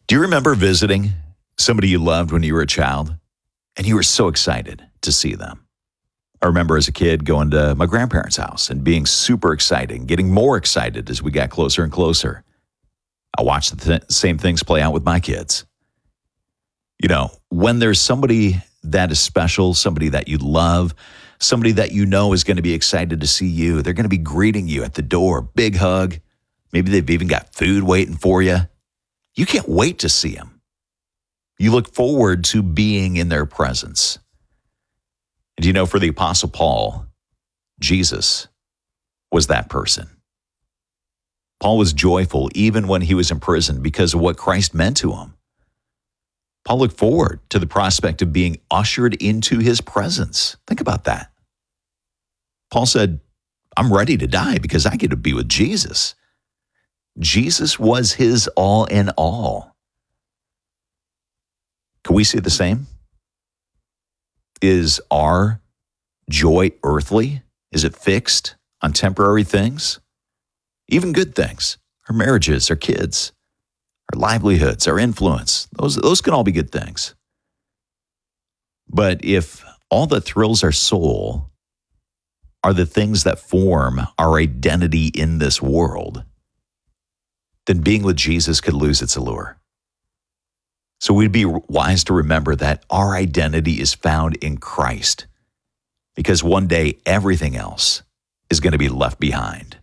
Do you remember visiting somebody you loved when you were a child and you were so excited to see them? I remember as a kid going to my grandparents' house and being super excited, getting more excited as we got closer and closer. I watched the same things play out with my kids. You know, when there's somebody that is special, somebody that you love, somebody that you know is going to be excited to see you, they're going to be greeting you at the door, big hug. Maybe they've even got food waiting for you. You can't wait to see them. You look forward to being in their presence. And you know, for the Apostle Paul, Jesus was that person. Paul was joyful even when he was in prison because of what Christ meant to him. Paul looked forward to the prospect of being ushered into his presence. Think about that. Paul said, I'm ready to die because I get to be with Jesus. Jesus was his all in all. Can we say the same? Is our joy earthly? Is it fixed on temporary things? Even good things, our marriages, our kids, our livelihoods, our influence, those can all be good things. But if all that thrills our soul are the things that form our identity in this world, then being with Jesus could lose its allure. So we'd be wise to remember that our identity is found in Christ, because one day everything else is going to be left behind.